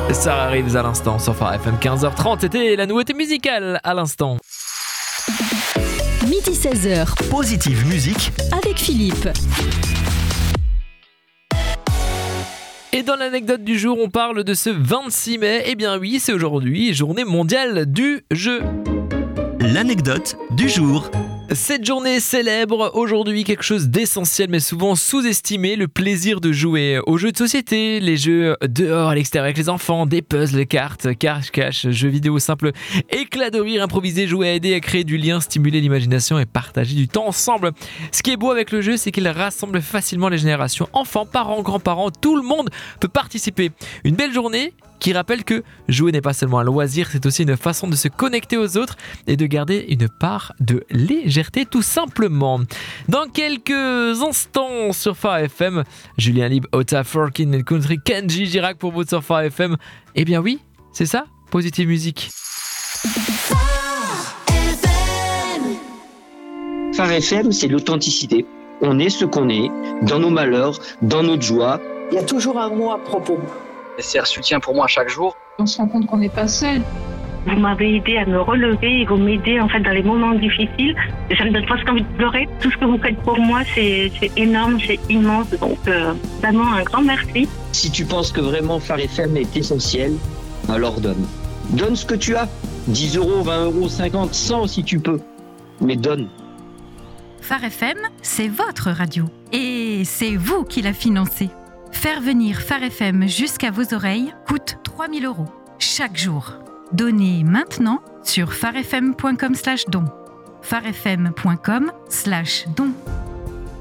Ça arrive à l'instant sur Phare FM 15h30. C'était la nouveauté musicale à l'instant. Midi 16h. Positive musique avec Philippe. Et dans l'anecdote du jour, on parle de ce 26 mai. Eh bien oui, c'est aujourd'hui, journée mondiale du jeu. L'anecdote du jour. Cette journée célèbre aujourd'hui quelque chose d'essentiel mais souvent sous-estimé, le plaisir de jouer aux jeux de société, les jeux dehors à l'extérieur avec les enfants, des puzzles, cartes, cache-cache, jeux vidéo simples, éclats de rire, improviser, jouer à aider à créer du lien, stimuler l'imagination et partager du temps ensemble. Ce qui est beau avec le jeu, c'est qu'il rassemble facilement les générations, enfants, parents, grands-parents, tout le monde peut participer. Une belle journée qui rappelle que jouer n'est pas seulement un loisir, c'est aussi une façon de se connecter aux autres et de garder une part de légèreté tout simplement. Dans quelques instants sur Phare FM, Julien Lieb, Ota Forkin et Country, Kenji Girac pour vous sur Phare FM. Eh bien oui, c'est ça, Positive Musique. Phare FM, c'est l'authenticité. On est ce qu'on est, dans nos malheurs, dans notre joie. Il y a toujours un mot à propos. C'est un soutien pour moi chaque jour. On se rend compte qu'on n'est pas seul. Vous m'avez aidé à me relever et vous m'aidez en fait dans les moments difficiles. Ça me donne presque envie de pleurer. Tout ce que vous faites pour moi, c'est énorme, c'est immense. Donc vraiment un grand merci. Si tu penses que vraiment Phare FM est essentiel, alors donne. Donne ce que tu as. 10 euros, 20 euros, 50, 100 si tu peux. Mais donne. Phare FM, c'est votre radio. Et c'est vous qui la financez. Faire venir Phare FM jusqu'à vos oreilles coûte 3 000 € chaque jour. Donnez maintenant sur pharefm.com/don. pharefm.com/don.